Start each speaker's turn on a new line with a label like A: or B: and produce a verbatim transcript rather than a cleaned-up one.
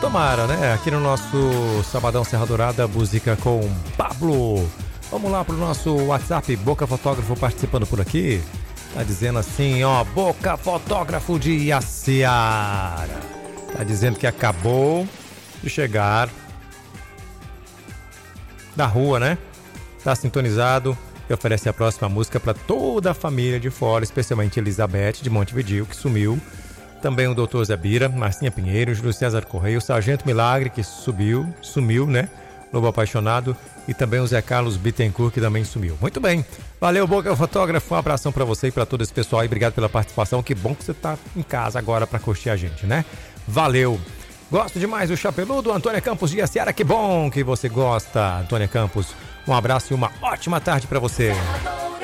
A: Tomara, né? Aqui no nosso Sabadão Serra Dourada, música com Pablo. Vamos lá pro nosso WhatsApp, Boca Fotógrafo participando por aqui. Tá dizendo assim, ó, Boca Fotógrafo de Iaciara. Tá dizendo que acabou de chegar da rua, né? Tá sintonizado e oferece a próxima música para toda a família de fora, especialmente Elizabeth de Montevideo, que sumiu. Também o doutor Zabira, Marcinha Pinheiro, Júlio César Correia, o Sargento Milagre, que subiu, sumiu, né? Lobo Apaixonado. E também o Zé Carlos Bittencourt, que também sumiu. Muito bem. Valeu, Boca Fotógrafo. Um abração para você e para todo esse pessoal aí. Obrigado pela participação. Que bom que você tá em casa agora para curtir a gente, né? Valeu. Gosto demais do Chapeludo, Antônia Campos de Iaciara. Que bom que você gosta, Antônia Campos. Um abraço e uma ótima tarde para você.